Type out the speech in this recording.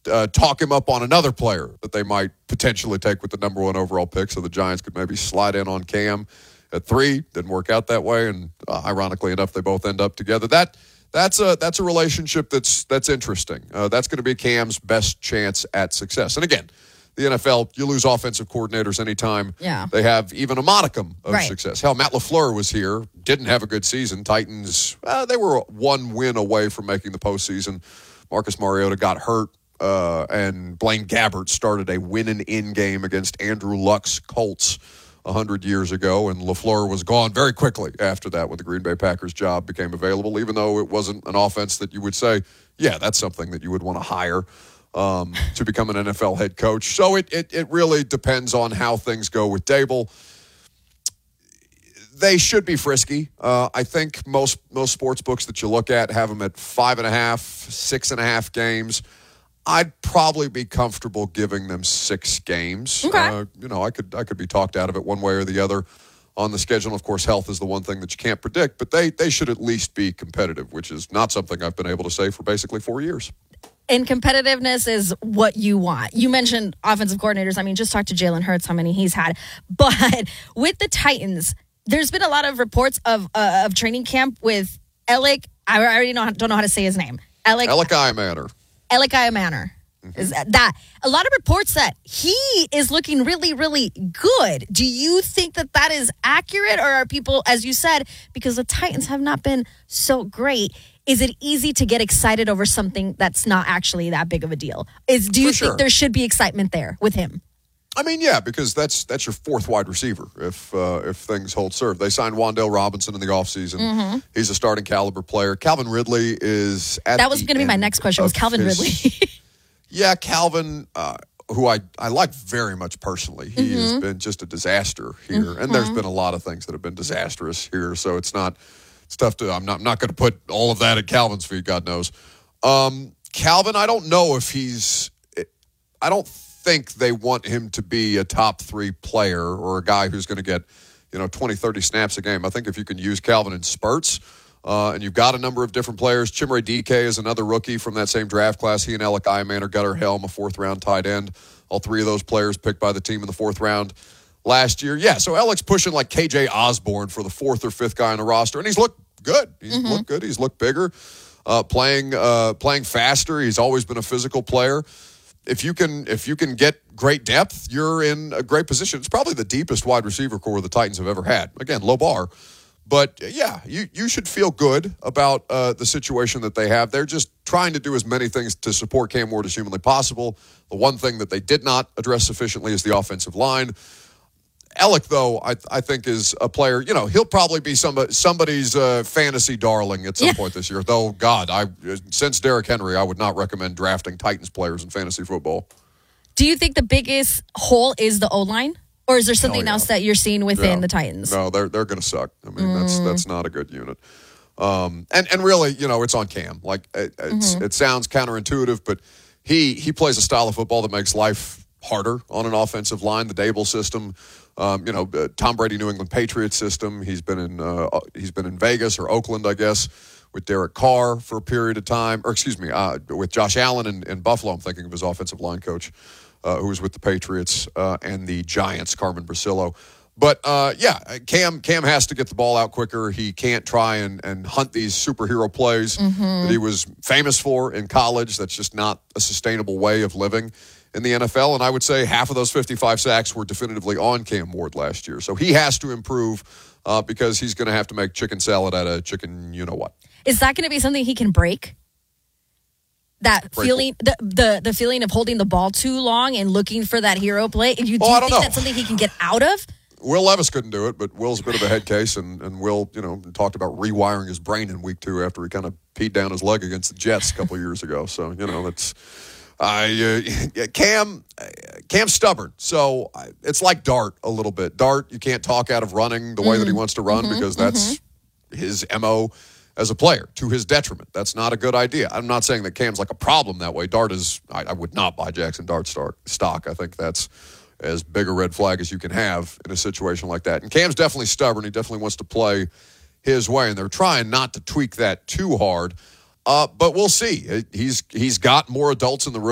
talk him up on another player that they might potentially take with the number 1 overall pick, so the Giants could maybe slide in on Cam at 3. Didn't work out that way, and ironically enough, they both end up together. That's a relationship that's interesting. That's going to be Cam's best chance at success. And again, the NFL, you lose offensive coordinators anytime they have even a modicum of success. Hell, Matt LaFleur was here, didn't have a good season. Titans, they were 1 win away from making the postseason. Marcus Mariota got hurt, and Blaine Gabbert started a win-and-in game against Andrew Luck's Colts 100 years ago, and LaFleur was gone very quickly after that when the Green Bay Packers job became available, even though it wasn't an offense that you would say, yeah, that's something that you would want to hire to become an NFL head coach. So it really depends on how things go with Dable. They should be frisky. I think most sports books that you look at have them at 5.5, 6.5 games. I'd probably be comfortable giving them 6 games. Okay. I could be talked out of it one way or the other on the schedule. Of course, health is the one thing that you can't predict, but they should at least be competitive, which is not something I've been able to say for basically 4 years. And competitiveness is what you want. You mentioned offensive coordinators. I mean, just talk to Jalen Hurts, how many he's had. But with the Titans, there's been a lot of reports of training camp with Alec. I already don't know how to say his name. Alec Iamananer. Elikiah Manor. Is that a lot of reports that he is looking really, really good? Do you think that is accurate, or are people, as you said, because the Titans have not been so great, is it easy to get excited over something that's not actually that big of a deal? Do you think there should be excitement there with him? I mean, yeah, because that's your 4th wide receiver if things hold serve. They signed Wan'Dale Robinson in the offseason. Mm-hmm. He's a starting caliber player. Calvin Ridley is at That was going to be my next question, was Calvin Ridley. Yeah, Calvin, who I like very much personally. He has been just a disaster here. And there's been a lot of things that have been disastrous here, so it's tough to, I'm not going to put all of that at Calvin's feet, God knows. Calvin, I don't know if I don't think they want him to be a top 3 player or a guy who's going to get 20, 30 snaps a game. I think if you can use Calvin in spurts, and you've got a number of different players. Chimere Dike is another rookie from that same draft class. He and Alec Iamananer, Gunnar Helm, a 4th-round tight end. All 3 of those players picked by the team in the 4th round last year. Yeah, so Alec's pushing like KJ Osborne for the 4th or 5th guy on the roster, and he's looked good. He's looked good. He's looked bigger, playing faster. He's always been a physical player. If you can get great depth, you're in a great position. It's probably the deepest wide receiver core the Titans have ever had. Again, low bar. But, yeah, you should feel good about the situation that they have. They're just trying to do as many things to support Cam Ward as humanly possible. The one thing that they did not address sufficiently is the offensive line. Alec, though, I think is a player, he'll probably be somebody's fantasy darling at some point this year. Though, God, since Derrick Henry, I would not recommend drafting Titans players in fantasy football. Do you think the biggest hole is the O-line? Or is there something else that you're seeing within the Titans? No, they're going to suck. I mean, that's not a good unit. And really, it's on Cam. Like, it sounds counterintuitive, but he plays a style of football that makes life harder on an offensive line. The Dable system, Tom Brady New England Patriots system. He's been in Vegas or Oakland, I guess, with Derek Carr for a period of time. Or with Josh Allen in Buffalo. I'm thinking of his offensive line coach, who was with the Patriots and the Giants, Carmen Brasillo. But, Cam has to get the ball out quicker. He can't try and hunt these superhero plays that he was famous for in college. That's just not a sustainable way of living in the NFL. And I would say half of those 55 sacks were definitively on Cam Ward last year. So he has to improve because he's going to have to make chicken salad out of chicken you-know-what. Is that going to be something he can break? That feeling, the feeling of holding the ball too long and looking for that hero play. Do you think that's something he can get out of? Will Levis couldn't do it, but Will's a bit of a head case, and Will, talked about rewiring his brain in week 2 after he kind of peed down his leg against the Jets a couple of years ago. So, that's Cam's stubborn. So it's like Dart a little bit. Dart, you can't talk out of running the way that he wants to run because that's his MO as a player, to his detriment. That's not a good idea. I'm not saying that Cam's like a problem that way. Dart is, I would not buy Jackson Dart stock. I think that's as big a red flag as you can have in a situation like that. And Cam's definitely stubborn. He definitely wants to play his way, and they're trying not to tweak that too hard. But we'll see. He's got more adults in the room